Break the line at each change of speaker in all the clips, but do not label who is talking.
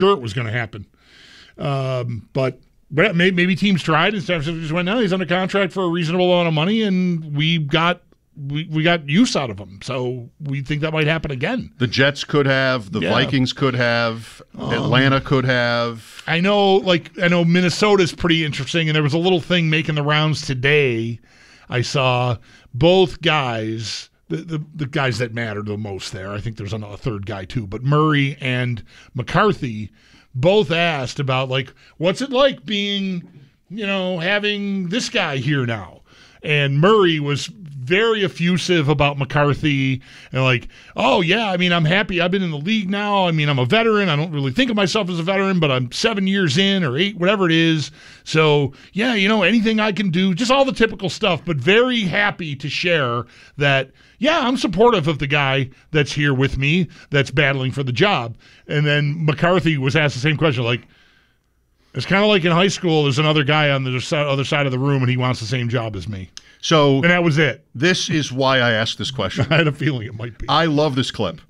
sure it was going to happen. But maybe teams tried and San Francisco just went, no, he's under contract for a reasonable amount of money, and we got use out of him. So we think that might happen again.
The Jets could have, the Vikings could have, Atlanta could have.
I know Minnesota's pretty interesting, and there was a little thing making the rounds today. I saw both guys, the guys that matter the most there. I think there's a third guy too, but Murray and McCarthy both asked about, like, what's it like being, having this guy here now? And Murray was very effusive about McCarthy and like, oh, yeah, I mean, I'm happy. I've been in the league now. I mean, I'm a veteran. I don't really think of myself as a veteran, but I'm 7 years in or 8, whatever it is. So, yeah, anything I can do, just all the typical stuff, but very happy to share that, yeah, I'm supportive of the guy that's here with me that's battling for the job. And then McCarthy was asked the same question, like, it's kind of like in high school, there's another guy on the other side of the room and he wants the same job as me. And that was it.
This is why I asked this question.
I had a feeling it might be.
I love this clip.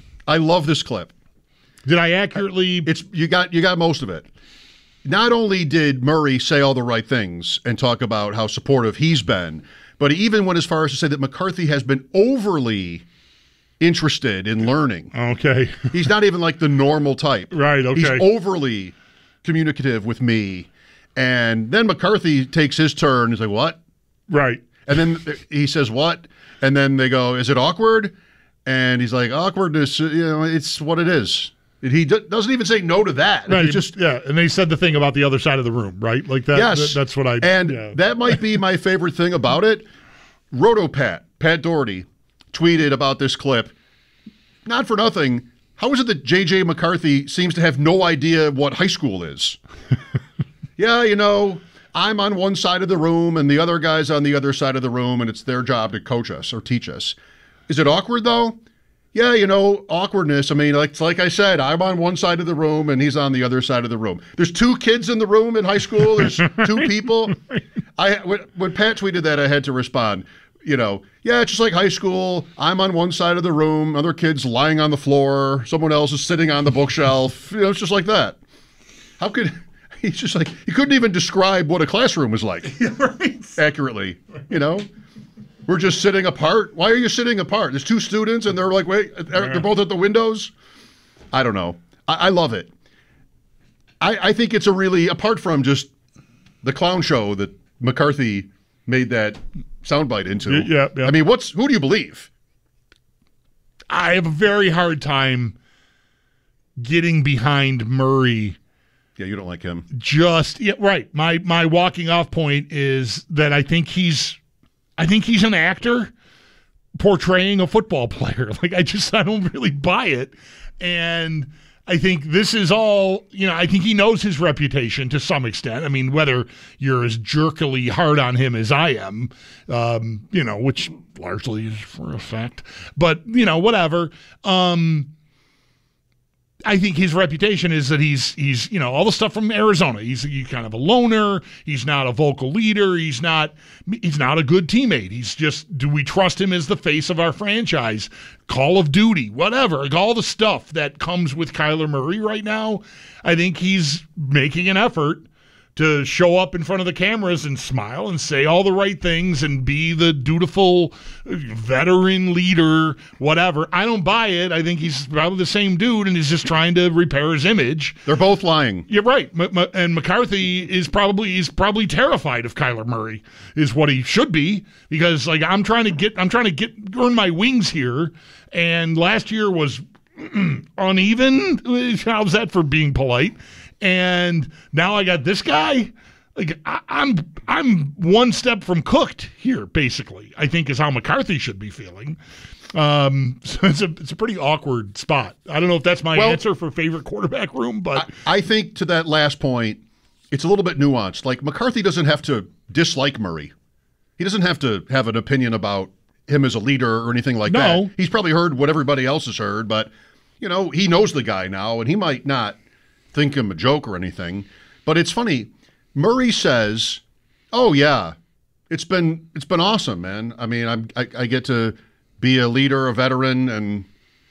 Did I accurately?
You got most of it. Not only did Murray say all the right things and talk about how supportive he's been, but he even went as far as to say that McCarthy has been overly interested in learning.
Okay.
He's not even like the normal type.
Right, okay.
He's overly communicative with me. And then McCarthy takes his turn. He's like, what?
Right.
And then he says, what? And then they go, is it awkward? And he's like, awkwardness, it's what it is. He doesn't even say no to that.
Right. And they said the thing about the other side of the room, right? Like that.
Yes.
That's what
that might be my favorite thing about it. Pat Doherty, tweeted about this clip. Not for nothing. How is it that J.J. McCarthy seems to have no idea what high school is? Yeah, I'm on one side of the room and the other guy's on the other side of the room, and it's their job to coach us or teach us. Is it awkward, though? Yeah, awkwardness. I mean, like I said, I'm on one side of the room and he's on the other side of the room. There's 2 kids in the room in high school. There's 2 people. When Pat tweeted that, I had to respond. Yeah, it's just like high school. I'm on one side of the room, other kids lying on the floor, someone else is sitting on the bookshelf. It's just like that. How could he's just like he couldn't even describe what a classroom was like accurately. We're just sitting apart. Why are you sitting apart? There's 2 students, and they're like, wait, they're both at the windows. I don't know. I love it. I think it's a really, apart from just the clown show that McCarthy made that soundbite into.
Yeah.
I mean, who do you believe?
I have a very hard time getting behind Murray.
Yeah, you don't like him.
Right. My walking off point is that I think he's an actor portraying a football player. Like, I don't really buy it. And I think this is all, I think he knows his reputation to some extent. I mean, whether you're as jerkily hard on him as I am, which largely is for a fact, but, whatever. I think his reputation is that he's all the stuff from Arizona. He's kind of a loner. He's not a vocal leader. He's not a good teammate. He's just, do we trust him as the face of our franchise? Call of Duty, whatever. Like all the stuff that comes with Kyler Murray right now. I think he's making an effort to show up in front of the cameras and smile and say all the right things and be the dutiful veteran leader, whatever. I don't buy it. I think he's probably the same dude and he's just trying to repair his image.
They're both lying.
You're right. And McCarthy is probably terrified of Kyler Murray, is what he should be, because like I'm trying to earn my wings here, and last year was uneven. How's that for being polite? And now I got this guy. Like I'm one step from cooked here, basically, I think is how McCarthy should be feeling. So it's a pretty awkward spot. I don't know if that's my answer for favorite quarterback room, but
I think to that last point, it's a little bit nuanced. Like McCarthy doesn't have to dislike Murray. He doesn't have to have an opinion about him as a leader or anything like that. He's probably heard what everybody else has heard, but he knows the guy now, and he might not think him a joke or anything. But it's funny. Murray says, "Oh yeah, it's been awesome, man. I mean, I get to be a leader, a veteran, and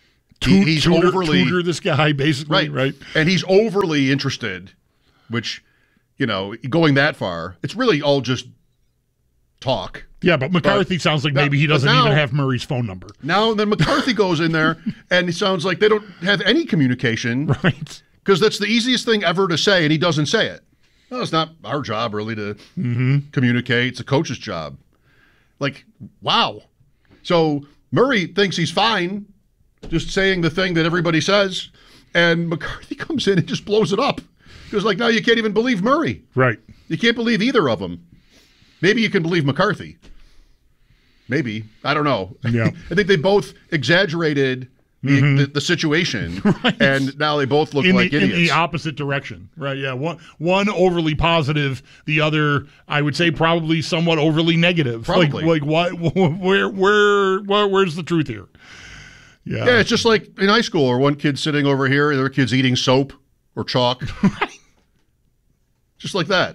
He's overly
tutor this guy, basically, right?
And he's overly interested, which, going that far, it's really all just talk.
Yeah, but McCarthy sounds like maybe he doesn't even have Murray's phone number.
Now, then McCarthy goes in there, and it sounds like they don't have any communication.
Right.
Because that's the easiest thing ever to say, and he doesn't say it. Well, it's not our job, really, to communicate. It's a coach's job. Like, wow. So Murray thinks he's fine, just saying the thing that everybody says, and McCarthy comes in and just blows it up. Because, now you can't even believe Murray.
Right.
You can't believe either of them. Maybe you can believe McCarthy. Maybe. I don't know.
Yeah.
I think they both exaggerated the situation, right. And now they both look like idiots.
In the opposite direction, right? Yeah, one overly positive, the other, I would say, probably somewhat overly negative.
Probably.
Like what? Where's the truth here? Yeah,
it's just like in high school, or one kid's sitting over here, and the other kid's eating soap or chalk, just like that.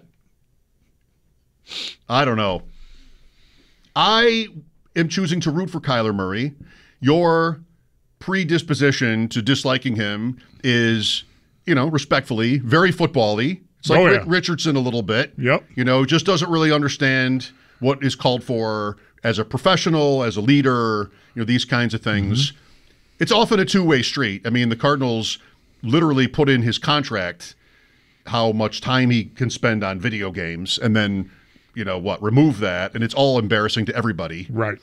I don't know. I am choosing to root for Kyler Murray. Your predisposition to disliking him is, respectfully, very football-y. It's like Richardson a little bit.
Yep.
Just doesn't really understand what is called for as a professional, as a leader, these kinds of things. Mm-hmm. It's often a two-way street. I mean, the Cardinals literally put in his contract how much time he can spend on video games, and then, remove that, and it's all embarrassing to everybody.
Right.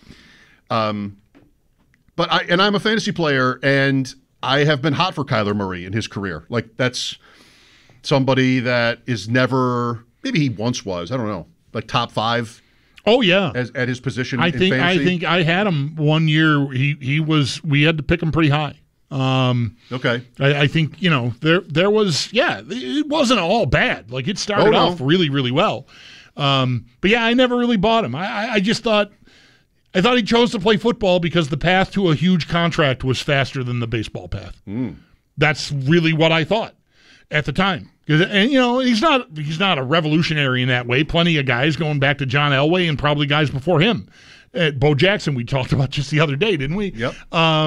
But I'm a fantasy player, and I have been hot for Kyler Murray in his career. Like, that's somebody that is never, maybe he once was, I don't know, like top 5.
Oh yeah,
at his position.
I think I had him one year. He was. We had to pick him pretty high.
Okay.
I think there was it wasn't all bad. Like it started off really really well. But yeah, I never really bought him. I just thought. I thought he chose to play football because the path to a huge contract was faster than the baseball path. That's really what I thought at the time. And he's not a revolutionary in that way. Plenty of guys going back to John Elway and probably guys before him. Bo Jackson we talked about just the other day, didn't we?
Yep.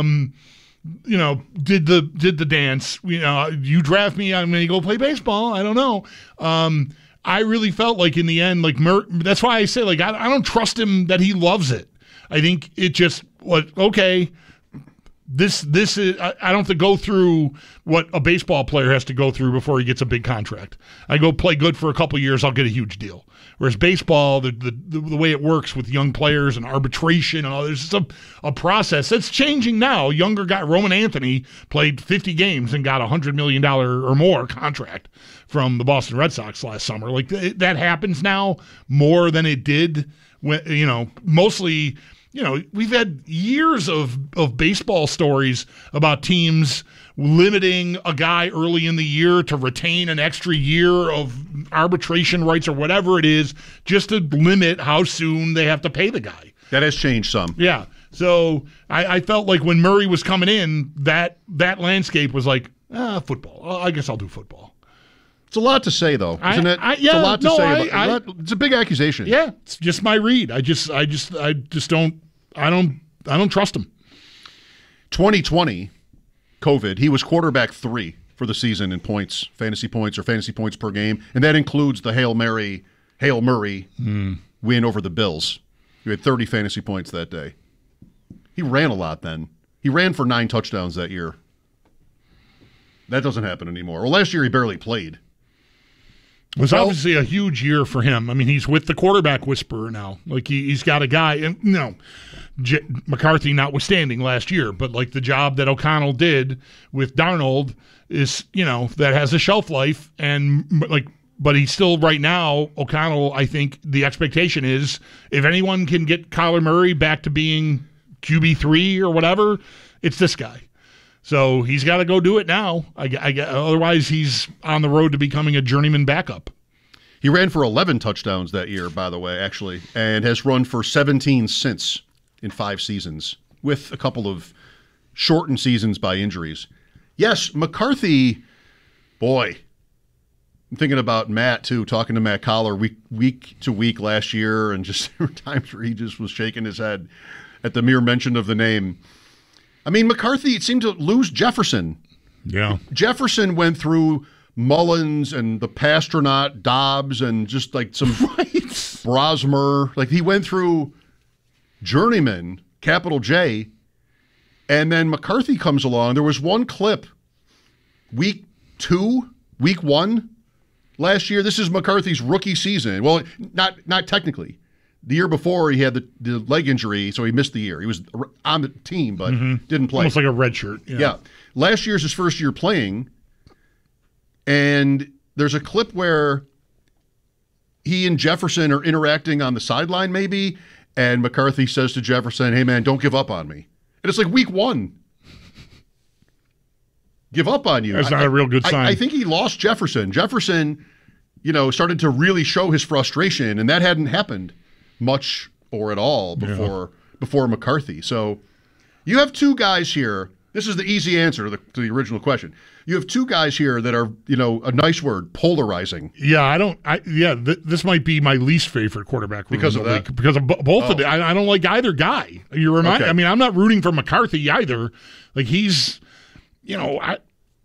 Did the dance. You draft me, I'm going to go play baseball. I don't know. I really felt like in the end, that's why I say I don't trust him that he loves it. I think it just okay. This is I don't have to go through what a baseball player has to go through before he gets a big contract. I go play good for a couple of years, I'll get a huge deal. Whereas baseball, the way it works with young players and arbitration and all, there's a process that's changing now. Younger guy Roman Anthony played 50 games and got $100 million or more contract from the Boston Red Sox last summer. Like that happens now more than it did when mostly. We've had years of baseball stories about teams limiting a guy early in the year to retain an extra year of arbitration rights or whatever it is, just to limit how soon they have to pay the guy.
That has changed some.
Yeah. So I felt like when Murray was coming in, that landscape was like, football. I guess I'll do football.
It's a lot to say, though, isn't it? It's a lot to say. It's a big accusation.
Yeah, it's just my read. I just don't. I don't trust him.
2020, COVID. He was quarterback 3 for the season in points, fantasy points per game, and that includes the Hail Murray win over the Bills. He had 30 fantasy points that day. He ran a lot then. He ran for 9 touchdowns that year. That doesn't happen anymore. Well, last year he barely played.
It was obviously a huge year for him. I mean, he's with the quarterback whisperer now. Like he's got a guy, and McCarthy notwithstanding last year, but like the job that O'Connell did with Darnold is, that has a shelf life, and but he's still right now. O'Connell, I think the expectation is if anyone can get Kyler Murray back to being QB3 or whatever, it's this guy. So he's got to go do it now. Otherwise, he's on the road to becoming a journeyman backup.
He ran for 11 touchdowns that year, by the way, actually, and has run for 17 since in 5 seasons, with a couple of shortened seasons by injuries. Yes, McCarthy, boy, I'm thinking about Matt, too, talking to Matt Collar week to week last year, and just there were times where he just was shaking his head at the mere mention of the name. I mean, McCarthy seemed to lose Jefferson.
Yeah.
Jefferson went through Mullins and the Pastronaut, Dobbs, and just like some Brosmer. Like he went through journeyman, capital J, and then McCarthy comes along. There was one clip, week 1 last year. This is McCarthy's rookie season. Well, not technically. The year before, he had the leg injury, so he missed the year. He was on the team, but didn't play.
Almost like a red shirt.
Yeah. Last year's his first year playing, and there's a clip where he and Jefferson are interacting on the sideline maybe, and McCarthy says to Jefferson, "Hey, man, don't give up on me." And it's like week 1. Give up on you.
That's not a real good sign.
I think he lost Jefferson. Jefferson, started to really show his frustration, and that hadn't happened much or at all before McCarthy. So you have two guys here. This is the easy answer to the original question. You have two guys here that are, a nice word, polarizing.
Yeah, this might be my least favorite quarterback room
because
in
of
the
that.
league. Because of both of them. I don't like either guy.
Okay.
I mean, I'm not rooting for McCarthy either. Like he's, the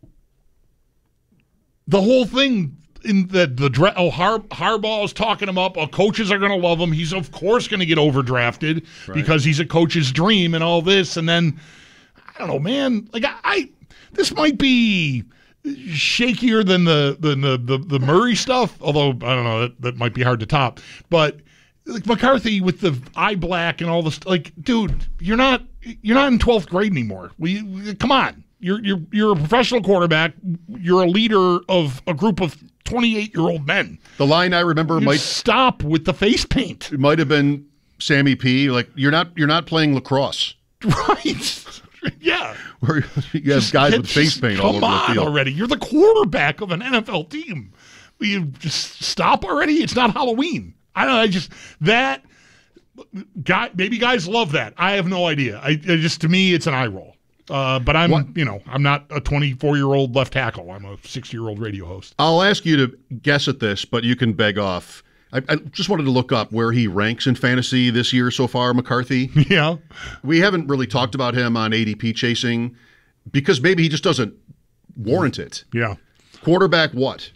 whole thing in Harbaugh is talking him up. Coaches are going to love him. He's of course going to get overdrafted because he's a coach's dream and all this. And then I don't know, man. Like this might be shakier than the Murray stuff. Although I don't know, that might be hard to top. But like McCarthy with the eye black and all this, like, dude, you're not in 12th grade anymore. Come on. You're a professional quarterback. You're a leader of a group of 28-year-old men.
The line I remember might
stop with the face paint.
It might have been Sammy P. Like you're not playing lacrosse,
right? Yeah,
where you have guys with face paint all over the field.
Come on already! You're the quarterback of an NFL team. Will you just stop already? It's not Halloween. I don't know. That guy. Maybe guys love that. I have no idea. To me, it's an eye roll. But I'm not a 24-year-old left tackle. I'm a 60-year-old radio host.
I'll ask you to guess at this, but you can beg off. I just wanted to look up where he ranks in fantasy this year so far, McCarthy.
Yeah.
We haven't really talked about him on ADP chasing because maybe he just doesn't warrant it.
Yeah.
Quarterback what?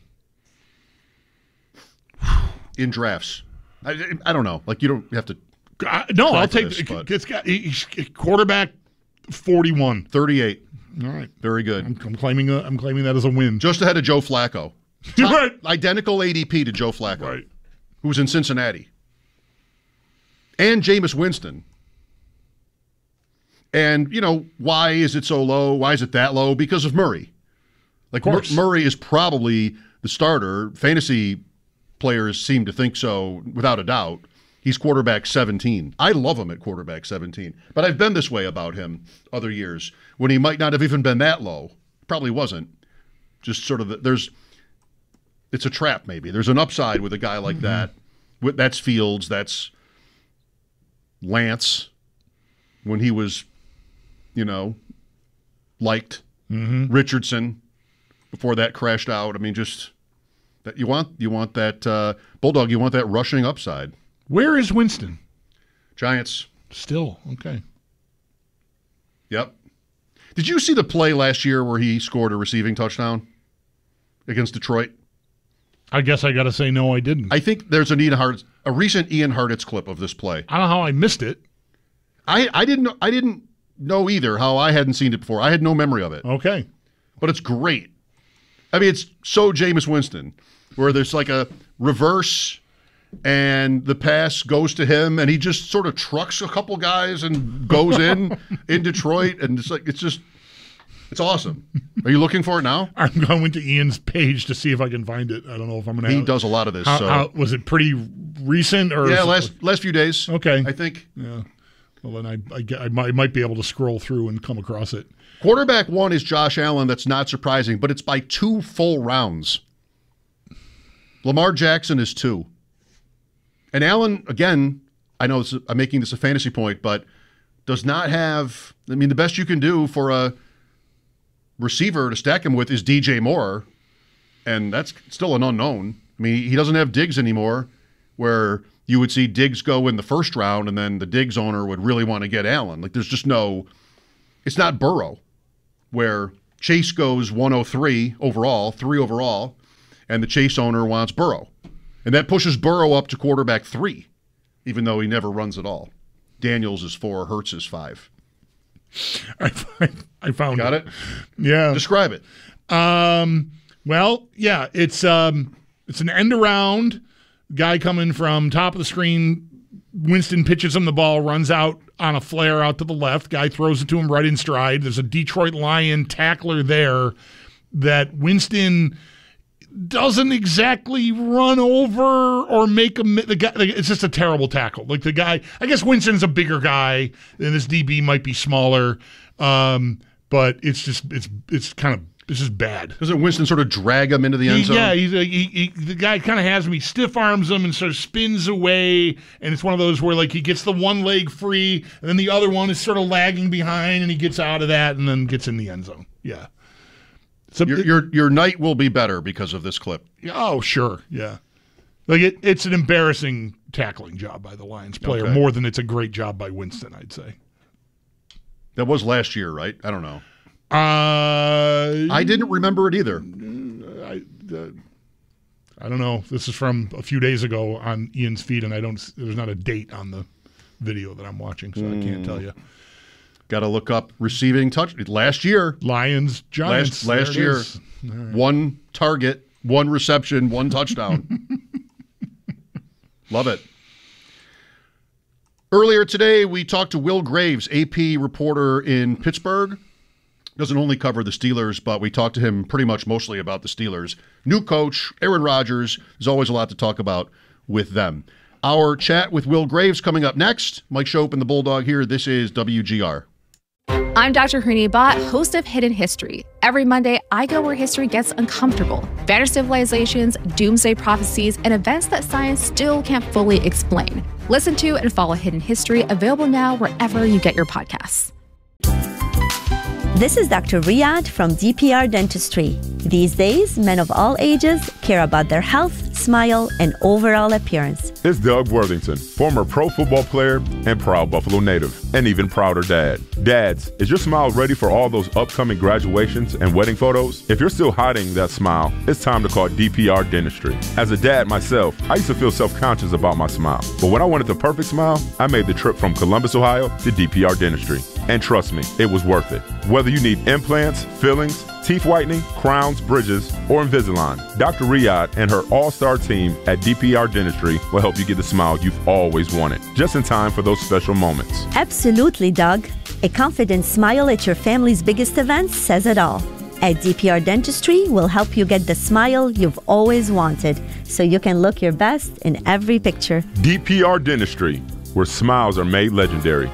In drafts. I don't know. Like you don't have to.
No, I'll take it's quarterback 41.
38.
All right.
Very good.
I'm claiming that as a win.
Just ahead of Joe Flacco.
Right.
Identical ADP to Joe Flacco.
Right.
Who's in Cincinnati. And Jameis Winston. And, why is it so low? Why is it that low? Because of Murray. Like Murray is probably the starter. Fantasy players seem to think so without a doubt. He's quarterback 17. I love him at quarterback 17. But I've been this way about him other years when he might not have even been that low. Probably wasn't. Just sort of it's a trap maybe. There's an upside with a guy like that. That's Fields. That's Lance when he was, liked. Richardson before that crashed out. I mean, just that you want that Bulldog. You want that rushing upside.
Where is Winston?
Giants.
Still. Okay.
Yep. Did you see the play last year where he scored a receiving touchdown against Detroit?
I guess I got to say no, I didn't.
I think there's a recent Ian Hartitz clip of this play.
I don't know how I missed it.
I didn't know either how I hadn't seen it before. I had no memory of it.
Okay.
But it's great. I mean, it's so Jameis Winston, where there's like a reverse and the pass goes to him, and he just sort of trucks a couple guys and goes in Detroit, and it's awesome. Are you looking for it now?
I'm going to Ian's page to see if I can find it. I don't know if I'm going to.
He does a lot of this.
Was it pretty recent or?
Yeah, last few days.
Okay,
I think.
Yeah. Well, then I might be able to scroll through and come across it.
Quarterback 1 is Josh Allen. That's not surprising, but it's by 2 full rounds. Lamar Jackson is 2. And Allen, again, I know I'm making this a fantasy point, but does not have, the best you can do for a receiver to stack him with is DJ Moore, and that's still an unknown. I mean, he doesn't have Diggs anymore, where you would see Diggs go in the first round, and then the Diggs owner would really want to get Allen. Like, there's just no It's not Burrow, where Chase goes 103 overall, 3 overall, and the Chase owner wants Burrow. And that pushes Burrow up to quarterback 3, even though he never runs at all. Daniels is 4, Hurts is 5.
I found
Got it?
Yeah.
Describe it.
Well, yeah, it's an end around. Guy coming from top of the screen. Winston pitches him the ball, runs out on a flare out to the left. Guy throws it to him right in stride. There's a Detroit Lion tackler there that Winston doesn't exactly run over or make the guy. It's just a terrible tackle. Like the guy, I guess Winston's a bigger guy, and this DB might be smaller, but it's just bad.
Doesn't Winston sort of drag him into the end zone?
Yeah, the guy kind of has him. He stiff arms him and sort of spins away, and it's one of those where like he gets the one leg free, and then the other one is sort of lagging behind, and he gets out of that and then gets in the end zone. Yeah. So
your night will be better because of this clip.
Oh, sure. Yeah. Like it's an embarrassing tackling job by the Lions player,
Okay.
more than it's a great job by Winston, I'd say.
That was last year, right? I don't know.
I
I didn't remember it either.
I don't know. This is from a few days ago on Ian's feed, and there's not a date on the video that I'm watching, so I can't tell you.
Got to look up receiving touch. Last year.
Lions, Giants.
Last
There it
year.
is. Right.
1 target, 1 reception, 1 touchdown. Love it. Earlier today, we talked to Will Graves, AP reporter in Pittsburgh. Doesn't only cover the Steelers, but we talked to him pretty much mostly about the Steelers. New coach, Aaron Rodgers. There's always a lot to talk about with them. Our chat with Will Graves coming up next. Mike Shope and the Bulldog here. This is WGR.
I'm Dr. Hrini Bhatt, host of Hidden History. Every Monday, I go where history gets uncomfortable. Vanished civilizations, doomsday prophecies, and events that science still can't fully explain. Listen to and follow Hidden History, available now wherever you get your podcasts.
This is Dr. Riyadh from DPR Dentistry. These days, men of all ages care about their health, smile, and overall appearance.
It's Doug Worthington, former pro football player and proud Buffalo native, and even prouder dad. Dads, is your smile ready for all those upcoming graduations and wedding photos? If you're still hiding that smile, it's time to call DPR Dentistry. As a dad myself, I used to feel self-conscious about my smile. But when I wanted the perfect smile, I made the trip from Columbus, Ohio to DPR Dentistry. And trust me, it was worth it. Whether you need implants, fillings, teeth whitening, crowns, bridges, or Invisalign, Dr. Riyadh and her all-star team at DPR Dentistry will help you get the smile you've always wanted, just in time for those special moments.
Absolutely, Doug. A confident smile at your family's biggest events says it all. At DPR Dentistry, we'll help you get the smile you've always wanted, so you can look your best in every picture.
DPR Dentistry, where smiles are made legendary.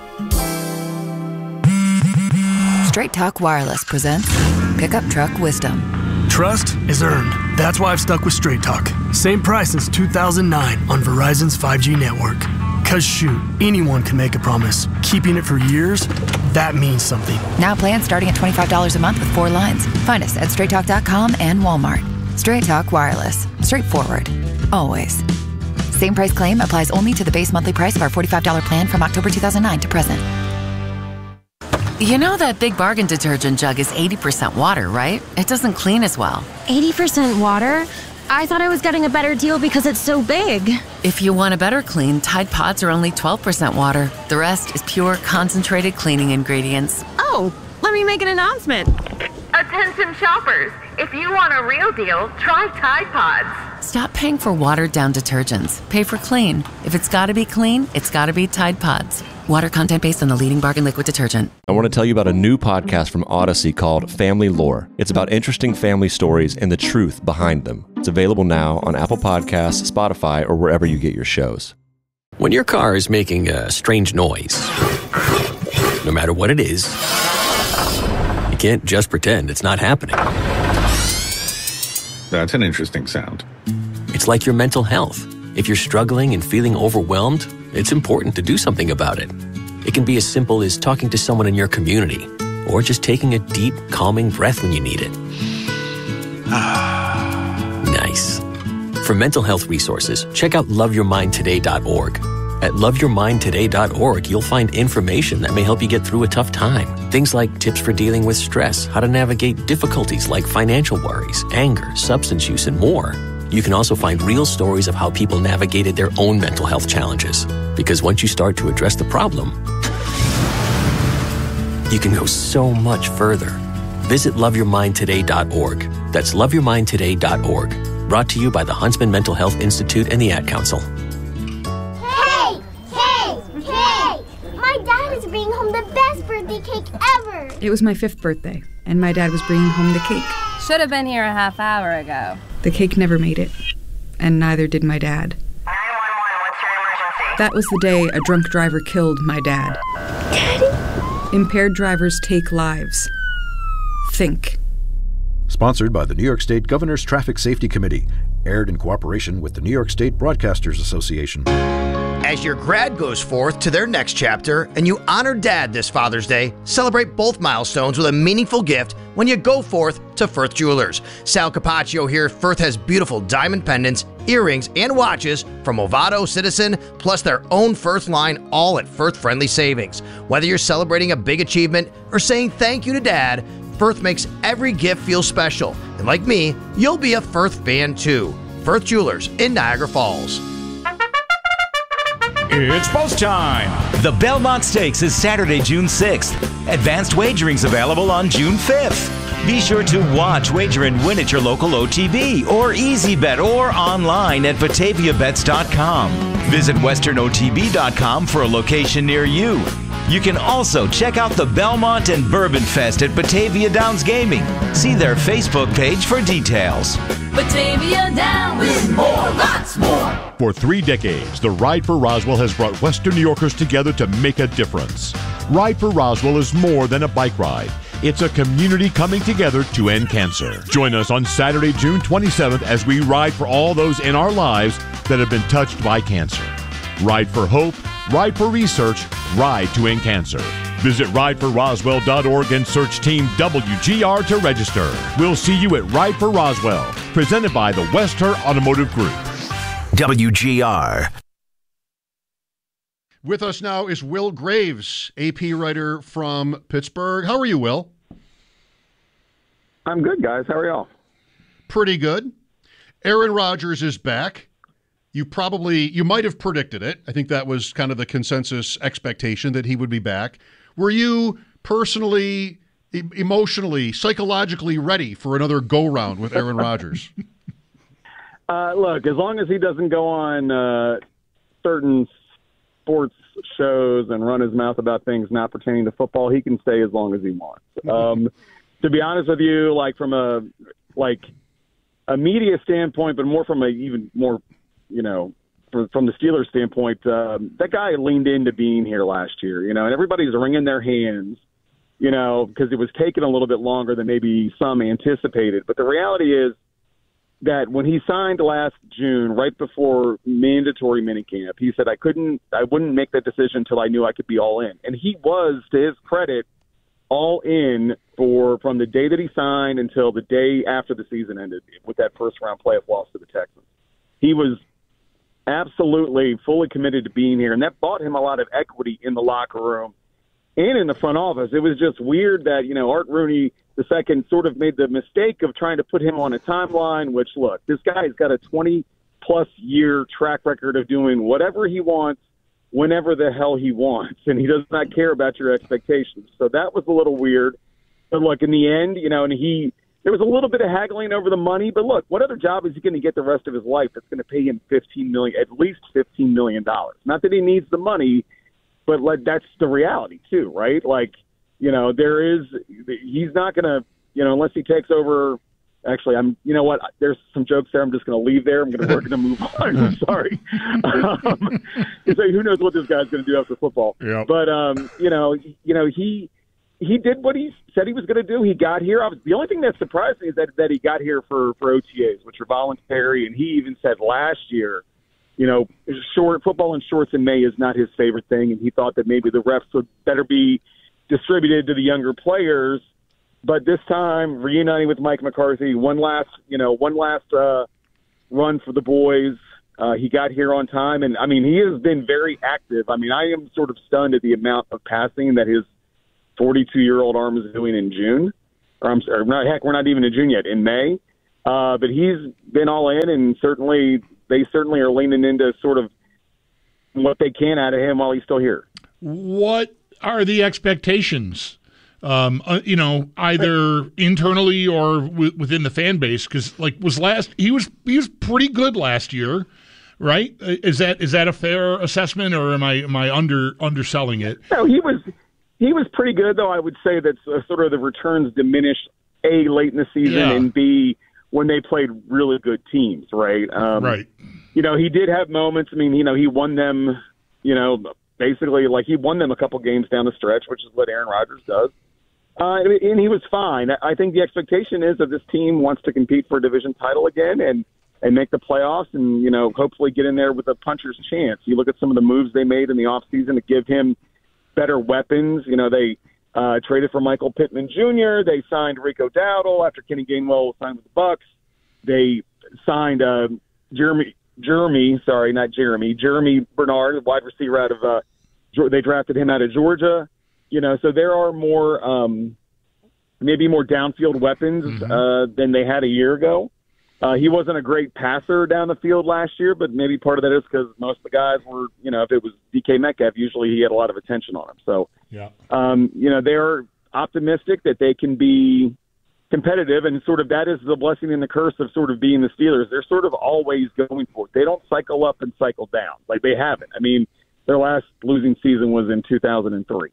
Straight Talk Wireless presents Pickup Truck Wisdom.
Trust is earned. That's why I've stuck with Straight Talk. Same price since 2009 on Verizon's 5G network. Cause shoot, anyone can make a promise. Keeping it for years, that means something.
Now plans starting at $25 a month with 4 lines. Find us at straighttalk.com and Walmart. Straight Talk Wireless. Straightforward. Always. Same price claim applies only to the base monthly price of our $45 plan from October 2009 to present.
You know that Big Bargain detergent jug is 80% water, right? It doesn't clean as well.
80% water? I thought I was getting a better deal because it's so big.
If you want a better clean, Tide Pods are only 12% water. The rest is pure, concentrated cleaning ingredients.
Oh, let me make an announcement.
Attention shoppers, if you want a real deal, try Tide Pods.
Stop paying for watered-down detergents. Pay for clean. If it's gotta be clean, it's gotta be Tide Pods. Water content based on the leading bargain liquid detergent.
I want to tell you about a new podcast from Odyssey called Family Lore. It's about interesting family stories and the truth behind them. It's available now on Apple Podcasts, Spotify, or wherever you get your shows.
When your car is making a strange noise, no matter what it is, you can't just pretend it's not happening.
That's an interesting sound.
It's like your mental health. If you're struggling and feeling overwhelmed, it's important to do something about it. It can be as simple as talking to someone in your community, or just taking a deep, calming breath when you need it. Nice. For mental health resources, check out loveyourmindtoday.org. At loveyourmindtoday.org, you'll find information that may help you get through a tough time. Things like tips for dealing with stress, how to navigate difficulties like financial worries, anger, substance use, and more. You can also find real stories of how people navigated their own mental health challenges. Because once you start to address the problem, you can go so much further. Visit loveyourmindtoday.org. That's loveyourmindtoday.org. Brought to you by the Huntsman Mental Health Institute and the Ad Council.
Hey! My dad is bringing home the best birthday cake ever!
It was my 5th birthday, and my dad was bringing home the cake.
Should have been here a half hour ago.
The cake never made it, and neither did my dad.
911, what's your emergency?
That was the day a drunk driver killed my dad.
Daddy?
Impaired drivers take lives. Think.
Sponsored by the New York State Governor's Traffic Safety Committee. Aired in cooperation with the New York State Broadcasters Association.
As your grad goes forth to their next chapter and you honor Dad this Father's Day, celebrate both milestones with a meaningful gift when you go forth to Firth Jewelers. Sal Capaccio here. Firth has beautiful diamond pendants, earrings, and watches from Movado, Citizen, plus their own Firth line, all at Firth-friendly savings. Whether you're celebrating a big achievement or saying thank you to Dad, Firth makes every gift feel special. And like me, you'll be a Firth fan too. Firth Jewelers in Niagara Falls.
It's post time. The Belmont Stakes is Saturday, June 6th. Advanced wagering's available on June 5th. Be sure to watch, wager, and win at your local OTB or EasyBet or online at BataviaBets.com. Visit WesternOTB.com for a location near you. You can also check out the Belmont and Bourbon Fest at Batavia Downs Gaming. See their Facebook page for details.
Batavia Downs, more, lots more.
For 3 decades, the Ride for Roswell has brought Western New Yorkers together to make a difference. Ride for Roswell is more than a bike ride. It's a community coming together to end cancer. Join us on Saturday, June 27th as we ride for all those in our lives that have been touched by cancer. Ride for hope, ride for research, ride to end cancer. Visit rideforroswell.org and search Team WGR to register. We'll see you at Ride for Roswell, presented by the Western Automotive Group.
WGR. With us now is Will Graves, AP writer from Pittsburgh. How are you, Will?
I'm good, guys. How are y'all?
Pretty good. Aaron Rodgers is back. You might have predicted it. I think that was kind of the consensus expectation that he would be back. Were you personally, emotionally, psychologically ready for another go-round with Aaron Rodgers?
Look, as long as he doesn't go on certain sports shows and run his mouth about things not pertaining to football, he can stay as long as he wants. To be honest with you, like from a media standpoint, but more from a even more, from the Steelers standpoint, that guy leaned into being here last year, and everybody's wringing their hands, because it was taking a little bit longer than maybe some anticipated. But the reality is that when he signed last June, right before mandatory minicamp, he said, I wouldn't make that decision until I knew I could be all in. And he was, to his credit, all in from the day that he signed until the day after the season ended with that first-round playoff loss to the Texans. He was absolutely fully committed to being here, and that bought him a lot of equity in the locker room and in the front office. It was just weird that, Art Rooney II sort of made the mistake of trying to put him on a timeline, which, look, this guy's got a 20-plus year track record of doing whatever he wants, whenever the hell he wants, and he does not care about your expectations. So that was a little weird. But, look, in the end, there was a little bit of haggling over the money, but look, what other job is he going to get the rest of his life that's going to pay him at least $15 million? Not that he needs the money, but that's the reality too, right? He's not going to, unless he takes over. Actually, there's some jokes there. I'm just going to leave there. We're going to move on. I'm sorry. So who knows what this guy's going to do after football?
Yep.
But he did what he said he was going to do. He got here. The only thing that surprised me is that he got here for OTAs, which are voluntary. And he even said last year, football in shorts in May is not his favorite thing, and he thought that maybe the refs would better be distributed to the younger players. But this time, reuniting with Mike McCarthy, one last run for the boys. He got here on time, and, I mean, he has been very active. I mean, I am sort of stunned at the amount of passing that his 42-year-old arm is doing in June. We're not even in June yet, in May. But he's been all in, and they certainly are leaning into sort of what they can out of him while he's still here.
What are the expectations? Either internally or within the fan base, because he was pretty good last year, right? Is that a fair assessment, or am I underselling it?
No, he was pretty good, though. I would say that sort of the returns diminished, A, late in the season, and B, when they played really good teams, right?
Right.
He did have moments. I mean, he won them. Basically, he won them a couple games down the stretch, which is what Aaron Rodgers does. And he was fine. I think the expectation is that this team wants to compete for a division title again and make the playoffs and, hopefully get in there with a puncher's chance. You look at some of the moves they made in the offseason to give him better weapons. They traded for Michael Pittman Jr. They signed Rico Dowdle after Kenny Gainwell signed with the Bucks. They signed Jeremy Bernard, wide receiver out of they drafted him out of Georgia. So there are more, maybe more downfield weapons than they had a year ago. He wasn't a great passer down the field last year, but maybe part of that is because most of the guys were, if it was DK Metcalf, usually he had a lot of attention on him. So, they're optimistic that they can be competitive, and sort of that is the blessing and the curse of sort of being the Steelers. They're sort of always going for it. They don't cycle up and cycle down like they haven't. I mean, their last losing season was in 2003.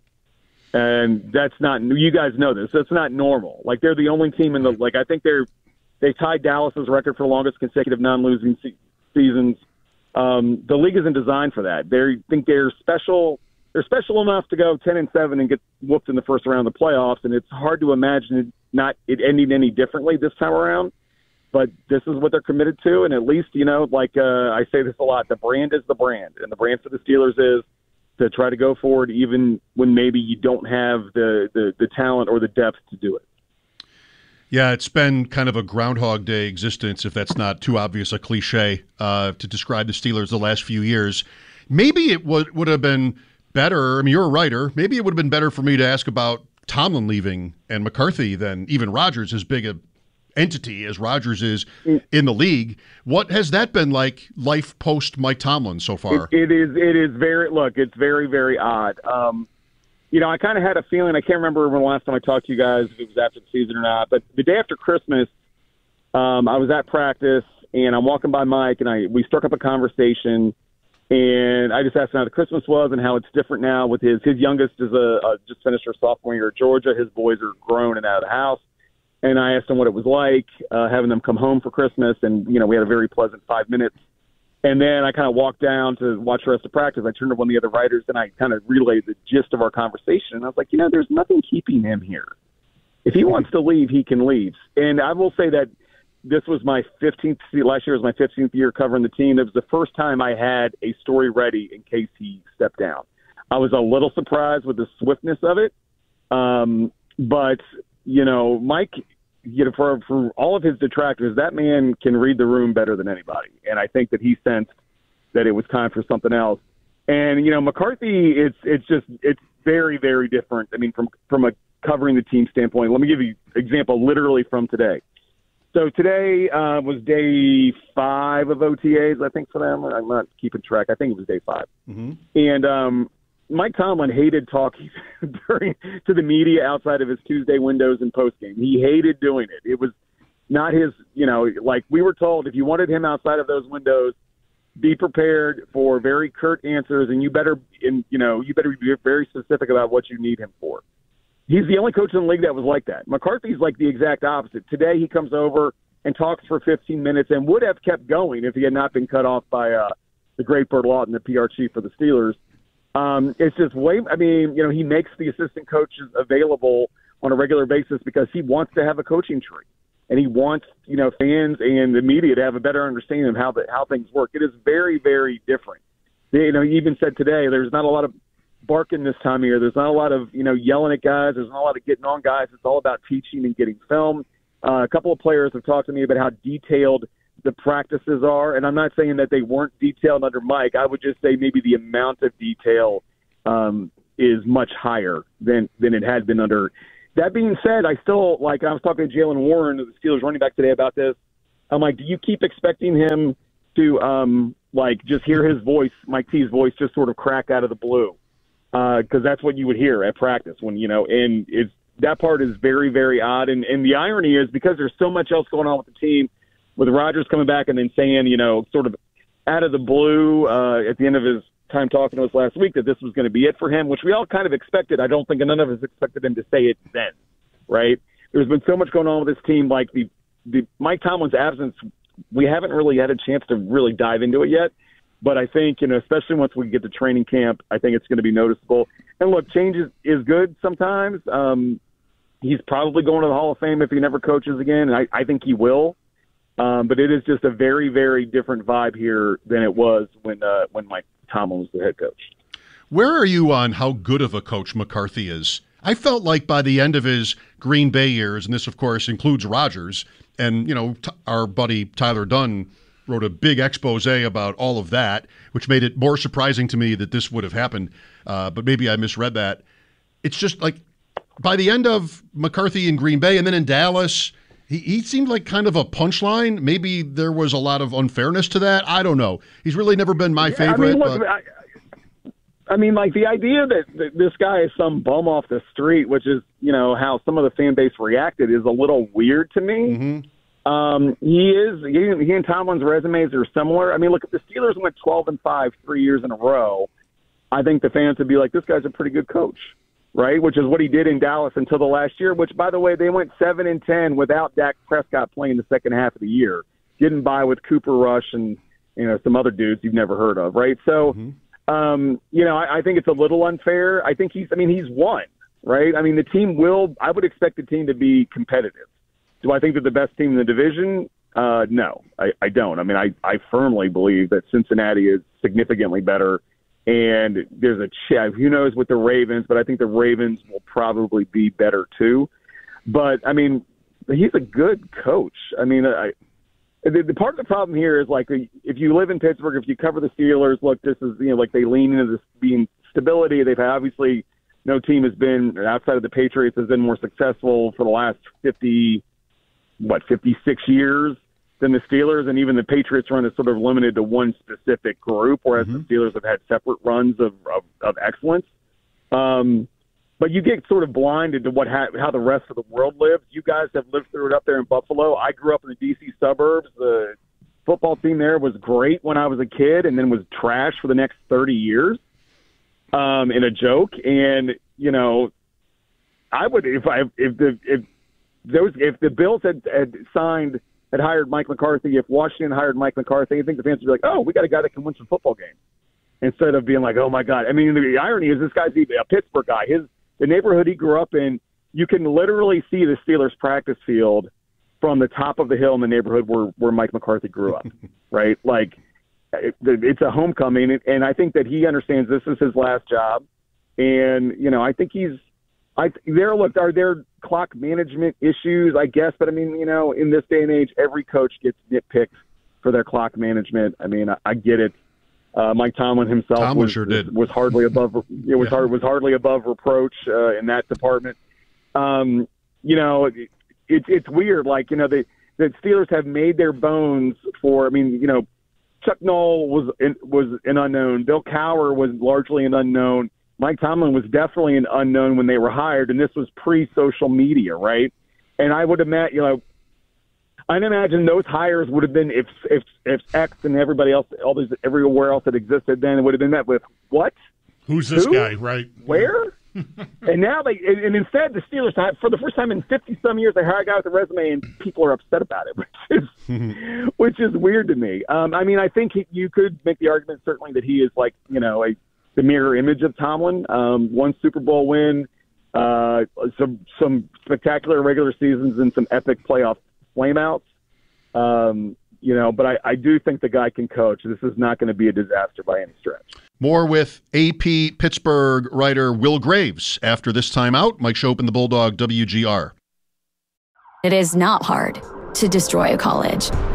And that's not, you guys know this, that's not normal. They're the only team in the, I think they tied Dallas's record for longest consecutive non-losing seasons. The league isn't designed for that. They think they're special. They're special enough to go 10-7 and get whooped in the first round of the playoffs, and it's hard to imagine it ending any differently this time around. But this is what they're committed to, and at least, I say this a lot, the brand is the brand, and the brand for the Steelers is to try to go forward even when maybe you don't have the talent or the depth to do it.
Yeah, it's been kind of a Groundhog Day existence, if that's not too obvious a cliche, to describe the Steelers the last few years. Maybe it would have been better. I mean, you're a writer. Maybe it would have been better for me to ask about Tomlin leaving and McCarthy than even Rodgers, as big an entity as Rodgers is in the league. What has that been like, life post Mike Tomlin so far?
It is very, it's very, very odd. I kind of had a feeling, I can't remember when the last time I talked to you guys, if it was after the season or not, but the day after Christmas, I was at practice, and I'm walking by Mike, and we struck up a conversation, and I just asked him how the Christmas was and how it's different now with his youngest is just finished her sophomore year at Georgia. His boys are grown and out of the house. And I asked him what it was like having them come home for Christmas, and, we had a very pleasant 5 minutes. And then I kind of walked down to watch the rest of practice. I turned to one of the other writers, and I kind of relayed the gist of our conversation. And I was like, there's nothing keeping him here. If he wants to leave, he can leave. And I will say that this was my 15th – last year was my 15th year covering the team. It was the first time I had a story ready in case he stepped down. I was a little surprised with the swiftness of it. But, Mike – for all of his detractors, that man can read the room better than anybody. And I think that he sensed that it was time for something else. And, McCarthy, it's very, very different. I mean, from a covering the team standpoint, let me give you an example literally from today. So today was day 5 of OTAs, I think, for them. I'm not keeping track. I think it was day 5. Mm-hmm. And Mike Tomlin hated talking to the media outside of his Tuesday windows and postgame. He hated doing it. It was not his, we were told if you wanted him outside of those windows, be prepared for very curt answers, and you better be very specific about what you need him for. He's the only coach in the league that was like that. McCarthy's like the exact opposite. Today he comes over and talks for 15 minutes and would have kept going if he had not been cut off by the great Bert Lawton, the PR chief for the Steelers. It's just he makes the assistant coaches available on a regular basis because he wants to have a coaching tree, and he wants, fans and the media to have a better understanding of how things work. It is very, very different. He even said today, there's not a lot of barking this time of year. There's not a lot of, yelling at guys. There's not a lot of getting on guys. It's all about teaching and getting film. A couple of players have talked to me about how detailed the practices are, and I'm not saying that they weren't detailed under Mike. I would just say maybe the amount of detail is much higher than it had been under. That being said, I still, like, I was talking to Jalen Warren, the Steelers running back today, about this. I'm like, do you keep expecting him to, just hear his voice, Mike T's voice, just sort of crack out of the blue? Because that's what you would hear at practice and that part is very, very odd. And the irony is, because there's so much else going on with the team, with Rodgers coming back and then saying, sort of out of the blue at the end of his time talking to us last week, that this was going to be it for him, which we all kind of expected. I don't think none of us expected him to say it then, right? There's been so much going on with this team, like the Mike Tomlin's absence. We haven't really had a chance to really dive into it yet, but I think, especially once we get to training camp, I think it's going to be noticeable. And look, change is good sometimes. He's probably going to the Hall of Fame if he never coaches again, and I think he will. But it is just a very, very different vibe here than it was when Mike Tomlin was the head coach.
Where are you on how good of a coach McCarthy is? I felt like by the end of his Green Bay years, and this, of course, includes Rodgers, and, our buddy Tyler Dunn wrote a big expose about all of that, which made it more surprising to me that this would have happened. But maybe I misread that. It's just like by the end of McCarthy in Green Bay and then in Dallas, he seemed like kind of a punchline. Maybe there was a lot of unfairness to that. I don't know. He's really never been my favorite.
I mean, like the idea that this guy is some bum off the street, which is, how some of the fan base reacted, is a little weird to me. Mm-hmm. He and Tomlin's resumes are similar. I mean, look, if the Steelers went 12-5 3 years in a row, I think the fans would be like, this guy's a pretty good coach, right? Which is what he did in Dallas until the last year, which, by the way, they went 7-10 without Dak Prescott playing the second half of the year. Getting by with Cooper Rush and, some other dudes you've never heard of, right? So, I think it's a little unfair. I think he's won, right? I mean, I would expect the team to be competitive. Do I think they're the best team in the division? No, I don't. I mean, I firmly believe that Cincinnati is significantly better, and there's who knows with the Ravens, but I think the Ravens will probably be better too. But, I mean, he's a good coach. I mean, the part of the problem here is, like, if you live in Pittsburgh, if you cover the Steelers, look, this is, like, they lean into this being stability. They've obviously, no team has been, outside of the Patriots, has been more successful for the last 56 years than the Steelers, and even the Patriots run is sort of limited to one specific group, whereas the Steelers have had separate runs of excellence. But you get sort of blinded to how the rest of the world lives. You guys have lived through it up there in Buffalo. I grew up in the D.C. suburbs. The football team there was great when I was a kid, and then was trash for the next 30 years. In a joke, and I would if the Bills had hired Mike McCarthy, if Washington hired Mike McCarthy, I think the fans would be like, oh, we got a guy that can win some football games, instead of being like, oh my God. I mean, the irony is this guy's a Pittsburgh guy. The neighborhood he grew up in, you can literally see the Steelers practice field from the top of the hill in the neighborhood where Mike McCarthy grew up, right? Like, it's a homecoming, and I think that he understands this is his last job. And, I think are there clock management issues? I guess. But I mean, in this day and age, every coach gets nitpicked for their clock management. I mean, I get it. Mike Tomlin himself was hardly above was hardly above reproach in that department. It's weird. Like, the Steelers have made their bones for. I mean, Chuck Noll was an unknown. Bill Cowher was largely an unknown. Mike Tomlin was definitely an unknown when they were hired, and this was pre-social media, right? And I would imagine, I'd imagine those hires would have been if X and everybody else, everywhere else that existed then, it would have been met with what?
Who's this guy? Right?
Where? And now instead the Steelers, for the first time in 50-some years, they hire a guy with a resume, and people are upset about it, which is weird to me. I mean, I think you could make the argument certainly that he is like, the mirror image of Tomlin. One Super Bowl win, some spectacular regular seasons, and some epic playoff flameouts. But I do think the guy can coach. This is not going to be a disaster by any stretch.
More with AP Pittsburgh writer Will Graves after this timeout. Mike Schopp and the Bulldog WGR.
It is not hard to destroy a college.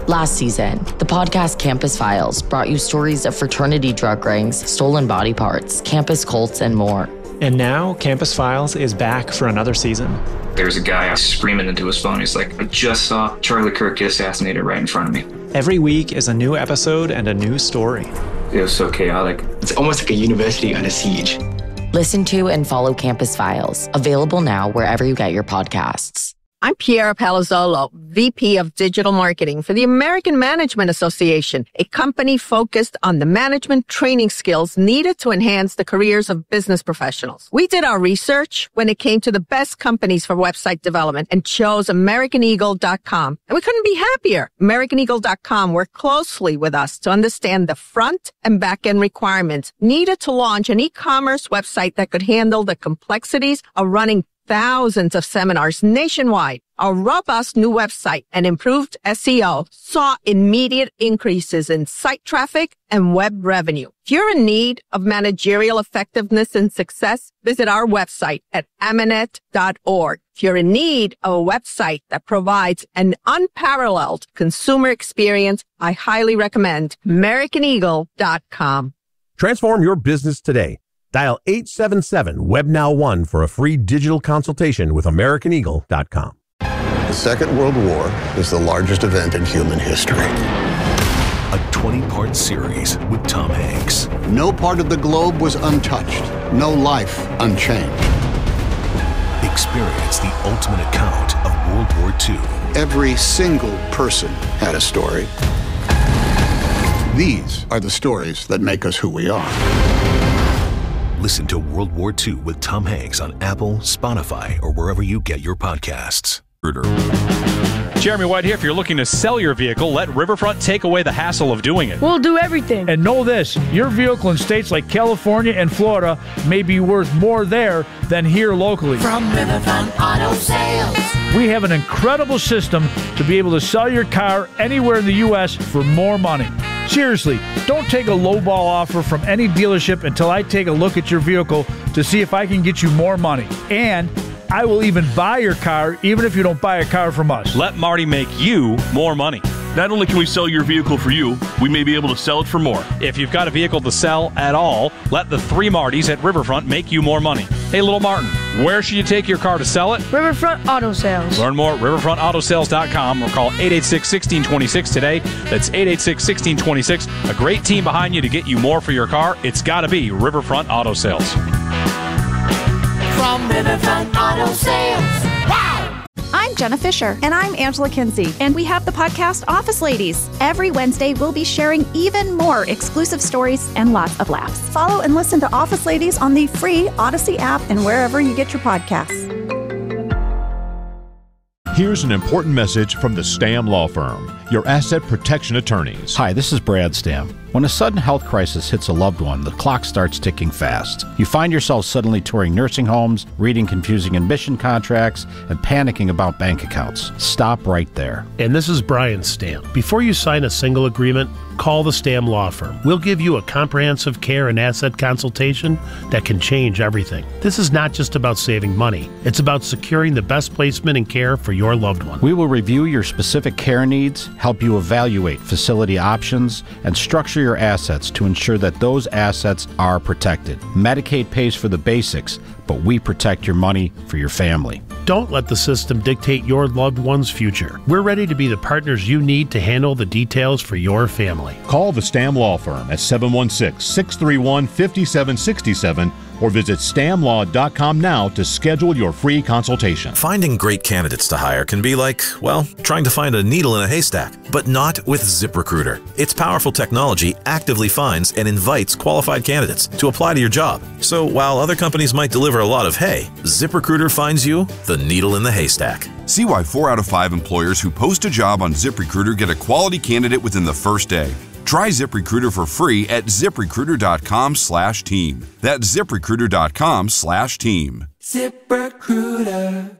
Last season, the podcast Campus Files brought you stories of fraternity drug rings, stolen body parts, campus cults, and more.
And now, Campus Files is back for another season.
There's a guy screaming into his phone. He's like, I just saw Charlie Kirk get assassinated right in front of me.
Every week is a new episode and a new story.
It was so chaotic.
It's almost like a university under siege.
Listen to and follow Campus Files, available now wherever you get your podcasts.
I'm Piera Palazzolo, VP of Digital Marketing for the American Management Association, a company focused on the management training skills needed to enhance the careers of business professionals. We did our research when it came to the best companies for website development and chose AmericanEagle.com. And we couldn't be happier. AmericanEagle.com worked closely with us to understand the front and back end requirements needed to launch an e-commerce website that could handle the complexities of running thousands of seminars nationwide. Our robust new website and improved SEO saw immediate increases in site traffic and web revenue. If you're in need of managerial effectiveness and success, visit our website at Amanet.org. If you're in need of a website that provides an unparalleled consumer experience, I highly recommend AmericanEagle.com.
Transform your business today. Dial 877-WebNow1 for a free digital consultation with AmericanEagle.com.
The Second World War is the largest event in human history.
A 20-part series with Tom Hanks.
No part of the globe was untouched. No life unchanged.
Experience the ultimate account of World War II.
Every single person had a story. These are the stories that make us who we are.
Listen to World War II with Tom Hanks on Apple, Spotify, or wherever you get your podcasts.
Jeremy White here. If you're looking to sell your vehicle, let Riverfront take away the hassle of doing it.
We'll do everything.
And know this, your vehicle in states like California and Florida may be worth more there than here locally.
From Riverfront Auto Sales.
We have an incredible system to be able to sell your car anywhere in the U.S. for more money. Seriously, don't take a lowball offer from any dealership until I take a look at your vehicle to see if I can get you more money. And I will even buy your car, even if you don't buy a car from us.
Let Marty make you more money.
Not only can we sell your vehicle for you, we may be able to sell it for more.
If you've got a vehicle to sell at all, let the three Martys at Riverfront make you more money. Hey, little Martin, where should you take your car to sell it?
Riverfront Auto Sales.
Learn more at riverfrontautosales.com or call 886-1626 today. That's 886-1626. A great team behind you to get you more for your car. It's got to be Riverfront Auto Sales.
From Riverfront Auto Sales. Wow!
I'm Jenna Fisher. And I'm Angela Kinsey. And we have the podcast Office Ladies. Every Wednesday, we'll be sharing even more exclusive stories and lots of laughs. Follow and listen to Office Ladies on the free Odyssey app and wherever you get your podcasts.
Here's an important message from the Stam Law Firm, your asset protection attorneys.
Hi, this is Brad Stam. When a sudden health crisis hits a loved one, the clock starts ticking fast. You find yourself suddenly touring nursing homes, reading confusing admission contracts, and panicking about bank accounts. Stop right there.
And this is Brian Stam. Before you sign a single agreement, call the Stam Law Firm. We'll give you a comprehensive care and asset consultation that can change everything. This is not just about saving money. It's about securing the best placement and care for your loved one.
We will review your specific care needs, help you evaluate facility options, and structure your assets to ensure that those assets are protected. Medicaid pays for the basics, but we protect your money for your family.
Don't let the system dictate your loved one's future. We're ready to be the partners you need to handle the details for your family.
Call the Stam Law Firm at 716-631-5767 or visit stamlaw.com now to schedule your free consultation.
Finding great candidates to hire can be like, well, trying to find a needle in a haystack, but not with ZipRecruiter. Its powerful technology actively finds and invites qualified candidates to apply to your job. So while other companies might deliver a lot of hay, ZipRecruiter finds you the needle in the haystack.
See why 4 out of 5 employers who post a job on ZipRecruiter get a quality candidate within the first day. Try ZipRecruiter for free at ZipRecruiter.com/team. That's ZipRecruiter.com/team.
ZipRecruiter.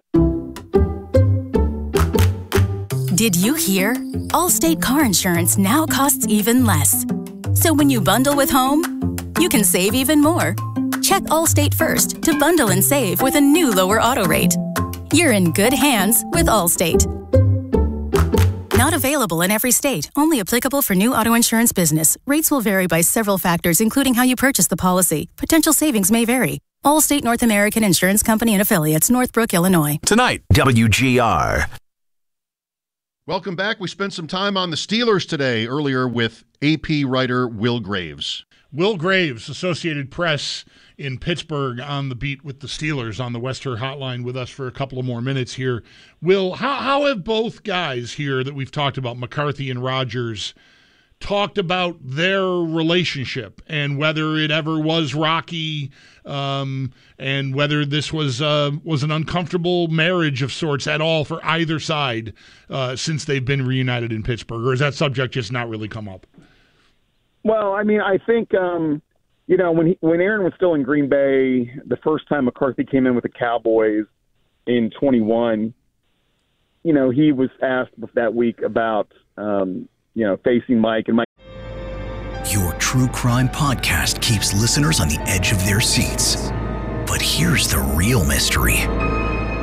Did you hear? Allstate car insurance now costs even less. So when you bundle with home, you can save even more. Check Allstate first to bundle and save with a new lower auto rate. You're in good hands with Allstate. Not Not available in every state. Only applicable for new auto insurance business. Rates will vary by several factors, including how you purchase the policy. Potential savings may vary. Allstate North American Insurance Company and Affiliates, Northbrook, Illinois.
Tonight, WGR.
Welcome back. We spent some time on the Steelers today, earlier with AP writer Will Graves.
Will Graves, Associated Press in Pittsburgh, on the beat with the Steelers on the Wester Hotline with us for a couple of more minutes here. Will, how have both guys here that we've talked about, McCarthy and Rodgers, talked about their relationship and whether it ever was rocky, and whether this was an uncomfortable marriage of sorts at all for either side since they've been reunited in Pittsburgh, or has that subject just not really come up?
Well, I mean, I think when Aaron was still in Green Bay, the first time McCarthy came in with the Cowboys in 21, he was asked that week about facing Mike, and Mike.
Your true crime podcast keeps listeners on the edge of their seats. But here's the real mystery.